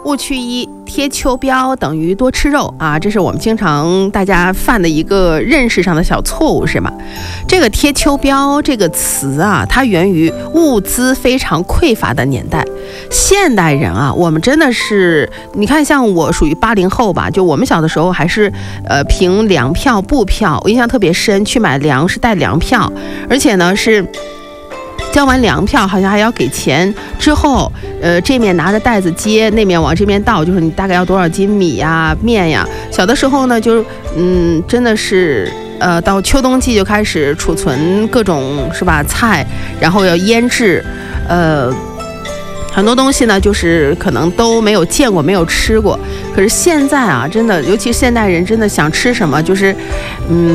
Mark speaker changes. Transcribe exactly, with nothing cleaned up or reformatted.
Speaker 1: 误区一，贴秋膘等于多吃肉啊，这是我们经常大家犯的一个认识上的小错误，是吧？这个贴秋膘这个词啊，它源于物资非常匮乏的年代。现代人啊，我们真的是，你看，像我属于八零后吧，就我们小的时候还是呃凭粮票、布票，我印象特别深，去买粮是带粮票，而且呢是。交完粮票好像还要给钱，之后呃这面拿着袋子接，那面往这边倒，就是你大概要多少斤米呀、面呀。小的时候呢，就嗯真的是呃到秋冬季就开始储存各种是吧菜，然后要腌制，呃很多东西呢就是可能都没有见过，没有吃过。可是现在啊，真的，尤其现代人真的想吃什么，就是嗯。